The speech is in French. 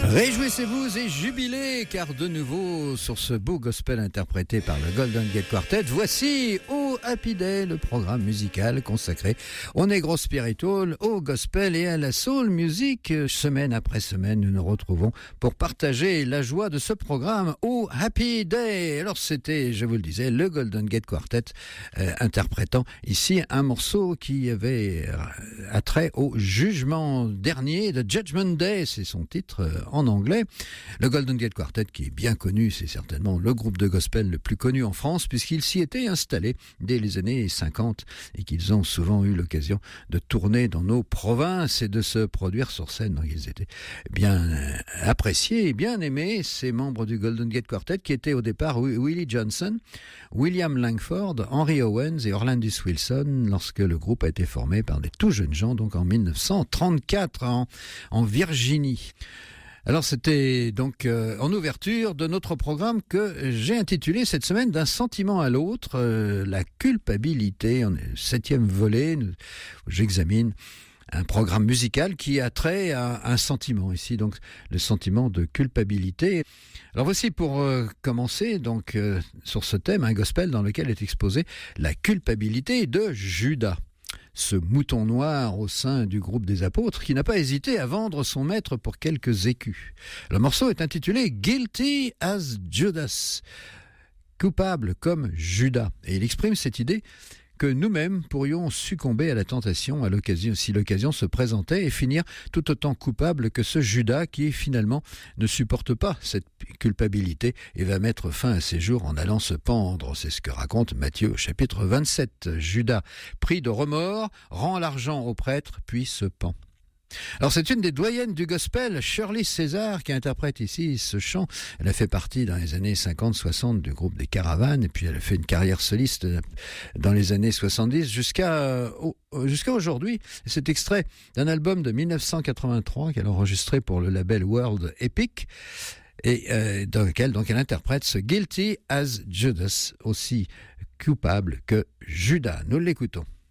Réjouissez-vous et jubilez, car de nouveau, sur ce beau gospel interprété par le Golden Gate Quartet, voici Oh Happy Day, le programme musical consacré au negro spiritual, au gospel et à la soul music. Semaine après semaine, nous nous retrouvons pour partager la joie de ce programme Oh Happy Day. Alors c'était, je vous le disais, le Golden Gate Quartet interprétant ici un morceau qui avait attrait au jugement dernier, The Judgment Day, c'est son titre en anglais. Le Golden Gate Quartet, qui est bien connu, c'est certainement le groupe de gospel le plus connu en France, puisqu'ils s'y étaient installés dès les années 50 et qu'ils ont souvent eu l'occasion de tourner dans nos provinces et de se produire sur scène. Donc ils étaient bien appréciés et bien aimés, ces membres du Golden Gate Quartet, qui étaient au départ Willie Johnson, William Langford, Henry Owens et Orlandis Wilson, lorsque le groupe a été formé par des tout jeunes gens, donc en 1934 en Virginie. Alors c'était donc en ouverture de notre programme que j'ai intitulé cette semaine d'un sentiment à l'autre, la culpabilité. On est le 7e volet, j'examine un programme musical qui a trait à un sentiment ici, donc le sentiment de culpabilité. Alors voici pour commencer donc sur ce thème un gospel dans lequel est exposée la culpabilité de Judas, ce mouton noir au sein du groupe des apôtres qui n'a pas hésité à vendre son maître pour quelques écus. Le morceau est intitulé « Guilty as Judas », coupable comme Judas, et il exprime cette idée que nous-mêmes pourrions succomber à la tentation si l'occasion se présentait et finir tout autant coupable que ce Judas qui finalement ne supporte pas cette culpabilité et va mettre fin à ses jours en allant se pendre. C'est ce que raconte Matthieu au chapitre 27. Judas, pris de remords, rend l'argent au prêtre puis se pend. Alors c'est une des doyennes du gospel, Shirley César, qui interprète ici ce chant. Elle a fait partie dans les années 50-60 du groupe des Caravanes, et puis elle a fait une carrière soliste dans les années 70 jusqu'à aujourd'hui. C'est extrait d'un album de 1983 qu'elle a enregistré pour le label World Epic, et dans lequel donc elle interprète ce Guilty as Judas, aussi coupable que Judas. Nous l'écoutons.